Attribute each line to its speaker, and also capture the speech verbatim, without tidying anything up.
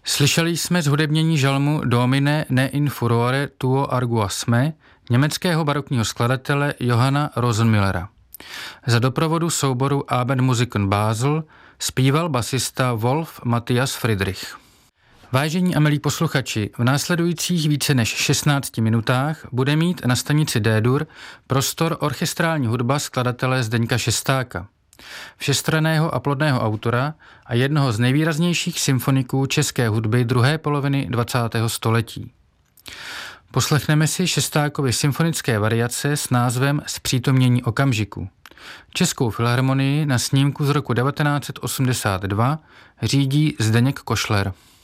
Speaker 1: Slyšeli jsme zhudebnění žalmu Domine ne in furore tuo arguas me německého barokního skladatele Johanna Rosenmüllera. Za doprovodu souboru Abendmusiken Basel zpíval basista Wolf Matthias Friedrich. Vážení a milí posluchači, v následujících více než šestnácti minutách bude mít na stanici D-dur prostor orchestrální hudba skladatele Zdeňka Šestáka, všestranného a plodného autora a jednoho z nejvýraznějších symfoniků české hudby druhé poloviny dvacátého století. Poslechneme si Šestákovy symfonické variace s názvem Zpřítomnění okamžiku. Českou filharmonii na snímku z roku devatenáct set osmdesát dva řídí Zdeněk Košler.